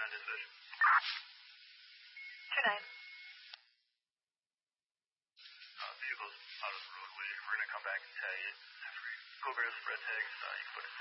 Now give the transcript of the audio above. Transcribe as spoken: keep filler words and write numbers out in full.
on dispatch. two nine. Uh, vehicle's out of the roadway. We're going to come back and tag it. After we go over the spread tags, uh, you can put a